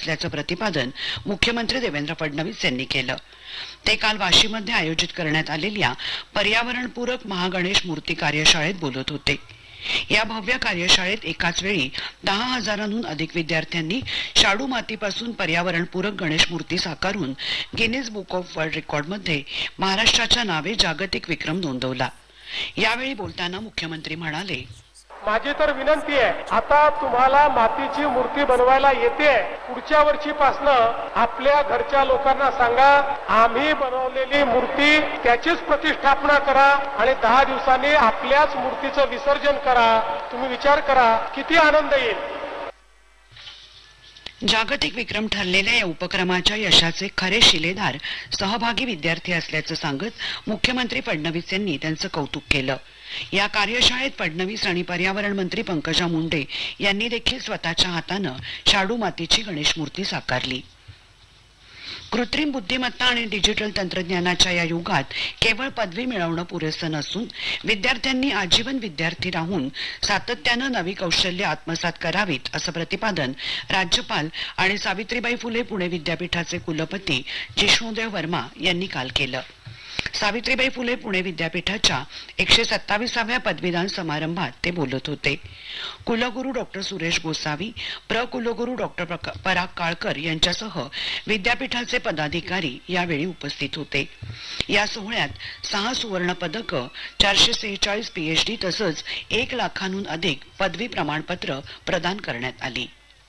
असल्याचं प्रतिपादन मुख्यमंत्री देवेंद्र फडणवीस यांनी केलं। ते काल वाशीमध्ये आयोजित करण्यात आलेल्या पर्यावरणपूरक महागणेश मूर्ती कार्यशाळेत बोलत होते। या भव्य कार्यशाळेत एकाच वेळी 10,000हून अधिक विद्यार्थ्यांनी शाडू मातीपासून पर्यावरणपूरक गणेश मूर्ती साकारून गिनीज बुक ऑफ वर्ल्ड रेकॉर्डमध्ये महाराष्ट्राच्या नावे जागतिक विक्रम नोंदवला। यावेळी बोलताना मुख्यमंत्री म्हणाले, माझी तर विनंती आहे, आता तुम्हाला मातीची मूर्ती बनवायला येते, पुढच्या वर्षीपासनं आपल्या घरच्या लोकांना सांगा आम्ही बनवलेली मूर्ती त्याचीच प्रतिष्ठापना करा आणि 10 दिवसांनी आपल्याच मूर्तीचं विसर्जन करा। तुम्ही विचार करा किती आनंद येईल। जागतिक विक्रम ठरलेल्या या उपक्रमाच्या यशाचे खरे शिलेदार सहभागी विद्यार्थी असल्याचं सांगत मुख्यमंत्री फडणवीस यांनी त्यांचं कौतुक केलं। या कार्यशाळेत फडणवीस आणि पर्यावरण मंत्री पंकजा मुंडे यांनी देखील स्वतःच्या हातानं शाडू मातीची गणेश मूर्ती साकारली। कृत्रिम बुद्धिमत्ता आणि डिजिटल तंत्रज्ञानाच्या या युगात केवळ पदवी मिळवणं पुरेसं नसून विद्यार्थ्यांनी आजीवन विद्यार्थी राहून सातत्यानं नवी कौशल्य आत्मसात करावीत असं प्रतिपादन राज्यपाल आणि सावित्रीबाई फुले पुणे विद्यापीठाचे कुलपती जिष्णुदेव वर्मा यांनी काल केलं। सावित्रीबाई फुले पुणे विद्यापीठाच्या 127व्या पदवीदान समारंभात ते बोलत होते। कुलगुरू डॉक्टर सुरेश गोसावी, प्रकुलगुरू डॉक्टर पराग काळकर यांच्यासह विद्यापीठाचे पदाधिकारी यावेळी उपस्थित होते। या सोहळ्यात 6 सुवर्ण पदक, 446 PhD तसंच 1 लाखांहून अधिक पदवी प्रमाणपत्र प्रदान करण्यात आली।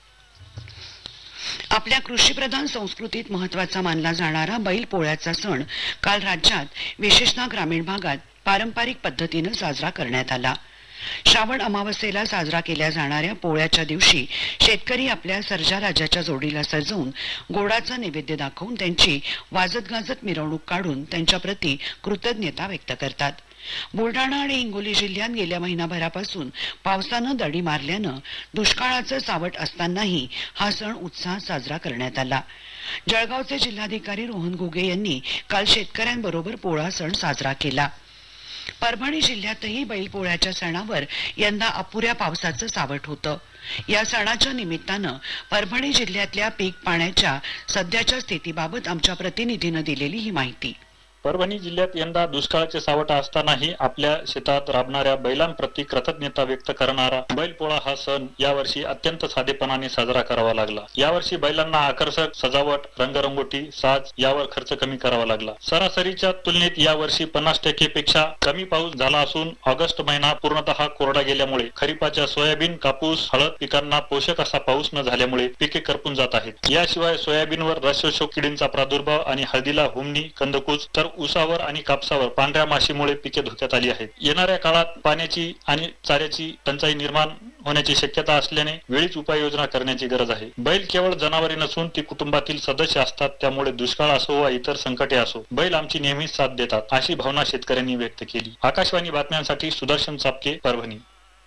आपल्या कृषीप्रधान संस्कृतीत महत्वाचा मानला जाणारा बैल पोळ्याचा सण काल राज्यात विशेषतः ग्रामीण भागात पारंपरिक पद्धतीनं साजरा करण्यात आला। श्रावण अमावस्येला साजरा केल्या जाणाऱ्या पोळ्याच्या दिवशी शेतकरी आपल्या सर्जा राजाच्या जोडीला सजवून गोडाचा नैवेद्य दाखवून त्यांची वाजत गाजत मिरवणूक काढून त्यांच्याप्रती कृतज्ञता व्यक्त करतात। बुलढाणा आणि हिंगोली जिल्ह्यात गेल्या महिनाभरापासून पावसानं दडी मारल्यानं दुष्काळाचं सावट असतानाही हा सण उत्साहात साजरा करण्यात आला। जळगावचे जिल्हाधिकारी रोहन घुगे यांनी काल शेतकऱ्यांबरोबर पोळा सण साजरा केला। परभणी जिल्ह्यातही बैलपोळ्याच्या सणावर यंदा अपुऱ्या पावसाचं सावट होतं। या सणाच्या निमित्तानं परभणी जिल्ह्यातल्या पीक पाण्याच्या सध्याच्या स्थितीबाबत आमच्या प्रतिनिधीनं दिलेली ही माहिती। परभणी जिल्ह्यात यंदा दुष्काळाचे सावट असतानाही आपल्या शेतात राबणाऱ्या बैलांप्रती कृतज्ञता व्यक्त करणारा बैलपोळा हा सण यावर्षी अत्यंत साधेपणाने साजरा करावा लागला। यावर्षी बैलांना आकर्षक सजावट, रंगरंगोटी, साज यावर खर्च कमी करावा लागला। सरासरीच्या तुलनेत यावर्षी 50% पेक्षा कमी पाऊस झाला असून ऑगस्ट महिना पूर्णतः कोरडा गेल्यामुळे खरीपाच्या सोयाबीन, कापूस, हळद पिकांना पोषक असा पाऊस न झाल्यामुळे पिके करपून जात आहेत। याशिवाय सोयाबीनवर रसशोषक किडींचा प्रादुर्भाव आणि हळदीला हुमणी, कंदकुज तर ऊसावर आणि कापसावर पांढऱ्या माशीमुळे पिके धोक्यात आली आहेत। येणाऱ्या काळात पाण्याची आणि चाऱ्याची टंचाई निर्माण होण्याची शक्यता असल्याने वेळीच उपाययोजना करण्याची गरज आहे। बैल केवळ जनावरे नसून ती कुटुंबातील सदस्य असतात, त्यामुळे दुष्काळ असो वा इतर संकटे असो बैल आमची नेहमीच साथ देतात, अशी भावना शेतकऱ्यांनी व्यक्त केली। आकाशवाणी बातम्यांसाठी सुदर्शन चापके, परभणी।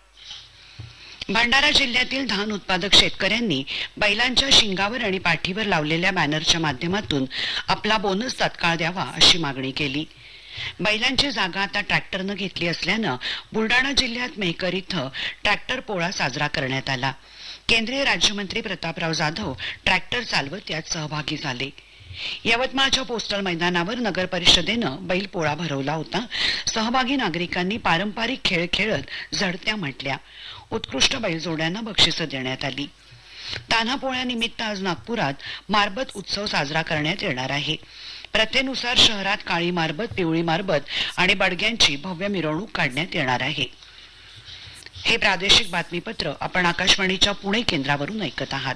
भंडारा जिल्ह्यातील धान उत्पादक शेतकऱ्यांनी बैलांच्या शिंगावर आणि पाठीवर लावलेल्या बॅनरच्या माध्यमातून आपला बोनस तात्काळ द्यावा अशी मागणी केली। बैलांची जागा आता ट्रॅक्टरनं घेतली असल्यानं बुलढाणा जिल्ह्यात मेहकर इथं ट्रॅक्टर पोळा साजरा करण्यात आला। केंद्रीय राज्यमंत्री प्रतापराव जाधव ट्रॅक्टर चालवत यात सहभागी झाले। यवतमाळच्या पोस्टल मैदानावर नगर परिषदेनं बैल पोळा भरवला होता। सहभागी नागरिकांनी पारंपरिक खेळ खेळत झडत्या म्हटल्या। उत्कृष्ट बैलजोड्यांना बक्षिसं देण्यात आली। तान्हा पोळ्यानिमित्त आज नागपुरात मारबत उत्सव साजरा करण्यात येणार आहे। प्रथेनुसार शहरात काळी मारबत, पिवळी मारबत आणि बडग्यांची भव्य मिरवणूक काढण्यात येणार आहे। हे प्रादेशिक बातमीपत्र आपण आकाशवाणीच्या पुणे केंद्रावरून ऐकत आहात।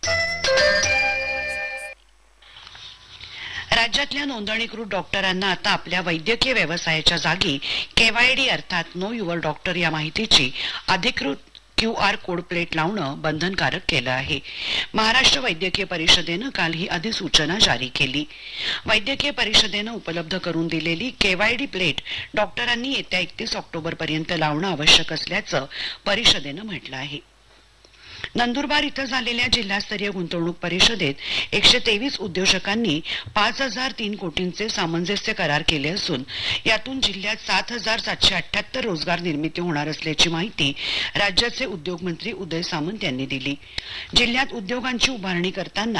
राज्यातल्या नोंदणीकृत डॉक्टरांना आता आपल्या वैद्यकीय व्यवसायाच्या जागी KYD अर्थात नो युअर डॉक्टर या माहितीची अधिकृत QR कोड प्लेट लावणं बंधनकारक केलं आहे। महाराष्ट्र वैद्यकीय परिषदेनं काल ही अधिसूचना जारी केली। वैद्यकीय परिषदेनं उपलब्ध करून दिलेली KYD प्लेट डॉक्टरांनी येत्या 31 ऑक्टोबर पर्यंत लावणं आवश्यक असल्याचं परिषदेनं म्हटलं आहे। नंदुरबार इथं झालेल्या जिल्हास्तरीय गुंतवणूक परिषदेत 123 उद्योजकांनी 5,003 कोटींचे सामंजस्य करार केले असून यातून जिल्ह्यात 7,778 रोजगार निर्मिती होणार असल्याची माहिती राज्याचे उद्योग मंत्री उदय सामंत यांनी दिली। जिल्ह्यात उद्योगांची उभारणी करताना